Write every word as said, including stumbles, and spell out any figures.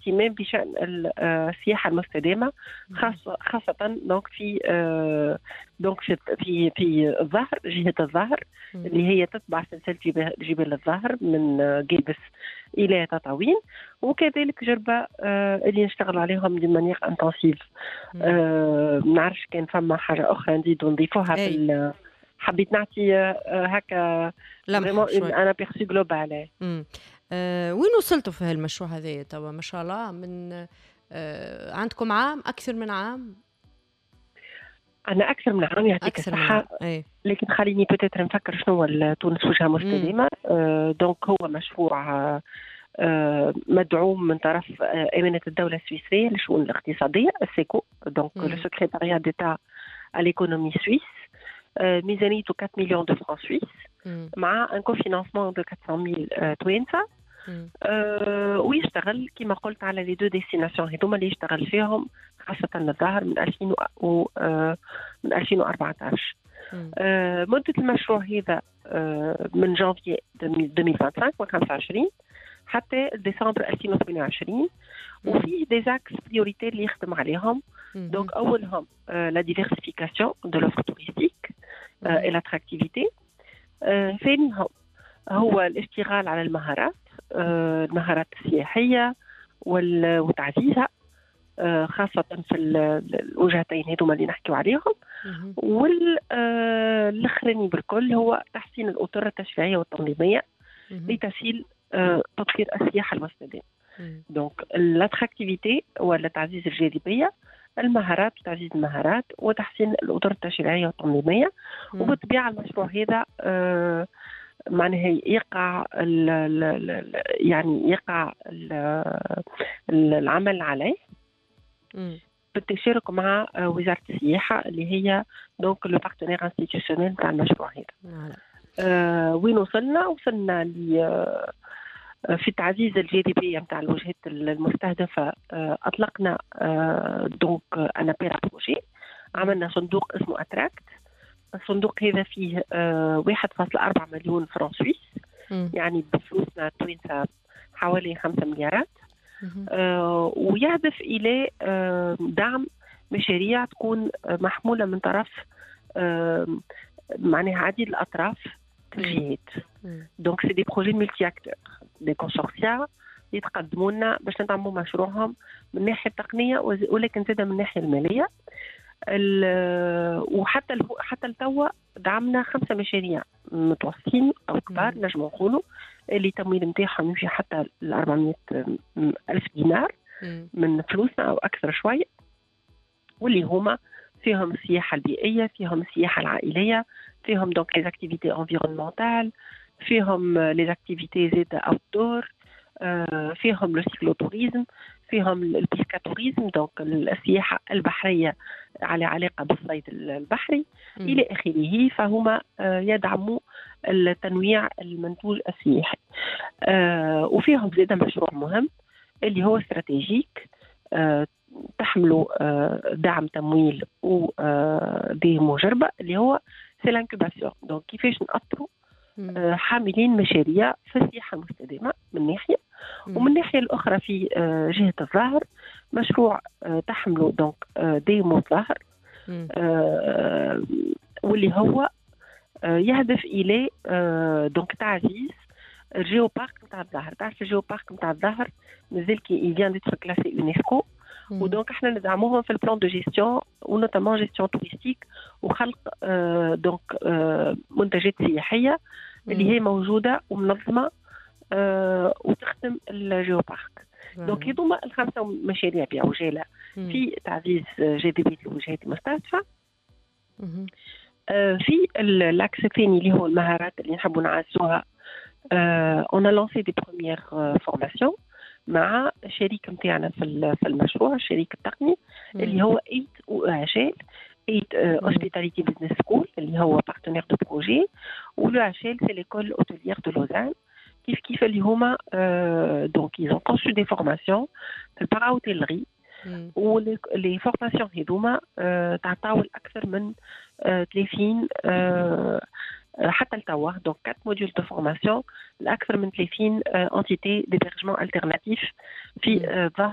اهتمام بشأن ال- آه، السياحة المستدامة، خاصة خاصة دونك في آه، دونك في في في الظهر، جهة الظهر مم. اللي هي تتبع سلسلة جبال جبال الظهر من آه، جلبس إلى تطاوين، وكذلك جربة آه، اللي نشتغل عليهم دي مانيير انتنسيف. مم. آه، ما نعرفش كان فما حاجة أخرى نزيدو نضيفوها في اي ال- حبيت نعطي آه، هكا لمحة فريمون شوي. ان ابيرسي جلوبال. مم. آه وين وصلتوا في هالمشروع هذا توا؟ ما شاء الله، من آه عندكم عام، أكثر من عام؟ أنا أكثر من عام يعطيك أكثر من عام. الصحة، اي. لكن خليني بتاتر نفكر شنو هو ال- تونس وجهة مم. مستدامة. آه، دونك هو مشروع آه، آه، مدعوم من طرف آه، أمانة الدولة السويسرية للشؤون الاقتصادية السيكو، دونك لو مم. سكرتاريات ديتا à l'économie suisse. آه، ميزانيته quatre millions de francs suisses مم. مع un cofinancement de quatre cent mille آه، توانسة. مم. آه، ويشتغل كما قلت على لي دو ديستيناسيون هذوما اللي يشتغل فيهم، خاصة الظاهر من ألفين و آه، من ألفين وأربعطاش. مم. آه، مدة المشروع هذا آه، من جانفي ألفين وخمسة وعشرين حتى ديسمبر ألفين واثنين وعشرين، مم. وفيه دي زاكس بريوريتير اللي يخدم عليهم. مم. دونك أولهم لا ديفيرسيفيكاسيون دو لوفر توريستيك اي لاتراكتيفيتي. ثانيهم هو الاشتغال على المهارات، آه، المهارات السياحية وال- وتعزيزها، آه، خاصة في ال- الوجهتين هذوما اللي نحكيو عليهم. مم. والأخراني بالكل هو تحسين الأطر التشريعية والتنظيمية مم. لتسهيل آه، تطوير السياحة المستدامة. مم. دونك الاتراكتيفيتي ولا تعزيز الجاذبية، المهارات وتعزيز المهارات، وتحسين الأطر التشريعية والتنظيمية. مم. وبالطبيعة المشروع هذا آه، معناها يقع ال ال ال يعني يقع ال ال العمل عليه مم. بالتشارك مع آه، وزارة السياحة اللي هي دونك لو بارتنير انستيتيوشنال نتاع المشروع هذا. فوالا. آه، وين وصلنا؟ وصلنا ل آه، في تعزيز الجاذبية نتاع الوجهات المستهدفة. آه، أطلقنا آه، دونك أنا بيرا بروجي، عملنا صندوق اسمه أتراكت. الصندوق هذا فيه آه، واحد فاصلة أربعة مليون فرنك سويس، مم. يعني بفلوسنا توينسا حوالي خمسة مليارات. مم. آه، ويهدف إلى آه، دعم مشاريع تكون آه، محمولة من طرف آه، معناها عديد الأطراف في مم. الجهات. مم. دونك سي دي بروجي ملتي اكتور، دي كونسورسيا يتقدموا لنا باش ندعموا مشروعهم من الناحيه التقنيه وز- ولكن زاد من الناحيه الماليه. ال- وحتى الهو- حتى لتوا دعمنا خمسه مشاريع متوسطين او كبار مم. نجم نقولوا، اللي التمويل نتاعهم يمشي حتى ل أربعمائة ألف دينار مم. من فلوسنا او اكثر شوي، واللي هما فيهم السياحه البيئيه، فيهم السياحه العائليه، فيهم دونك لي اكتيفيتي انفيرونمونتال، فيهم لي اكتيفيتي زيد اوت دور، فيهم لو سيكلوتوريزم، فيهم البيسكاتوريزم دونك السياحه البحريه على علاقه بالصيد البحري مم. الى اخره. فهما آه، يدعموا التنويع المنتوج السياحي. آه، وفيهم زيد مشروع مهم اللي هو استراتيجيك، آه، تحملوا آه، دعم تمويل ودي مجربة، اللي هو سي لانكوباسيون. دونك كيفاش نأطروا مم. آه، حاملين مشاريع في السياحة المستدامة من ناحية، مم. ومن الناحية الأخرى في آه، جهة الظاهر مشروع آه، تحملوا دونك آه، ديمو الظاهر، مم. آه، واللي هو آه، يهدف إلى آه، دونك تعزيز الجيو بارك نتاع الظهر. تعرف الجيو بارك نتاع الظهر مازال كي يفيان ديتر كلاسي يونسكو، مم. ودونك احنا ندعموهم في البلان دو جيستيون ونوتامون جيستيون توريستيك، وخلق آه دونك آه منتجات سياحيه اللي مم. هي موجوده ومنظمه آه وتخدم الجيو بارك. دونك فوالا. هذوما الخمسه مشاريع بعجاله مم. في تعزيز جاذبيه الوجهات المستهدفه. مم. آه في الاكس الثاني اللي هو المهارات اللي نحبوا نعزوها. آه on a lancé des premières euh, formations مع شريك متاعنا في ال- في المشروع، الشريك التقني مم. اللي هو ايت واعشال، ايت هوسبيتاليتي بزنس سكول اللي هو بارتنير دو بروجي، ولو عشال سي ليكول اوتيليير دو لوزان. كيف كيف اللي هما دونك ils ont conçu des formations في البارا اوتيلري، مم. ولي فورماسيون هذوما آه، تعطاو اكثر من آه، ثلاثين آه، حتى لتوا دونك quatre موديول دو فورماسيون لاكثر من ثلاثين انتيتي ديبيرجمون التيرناتيف في مم. آه،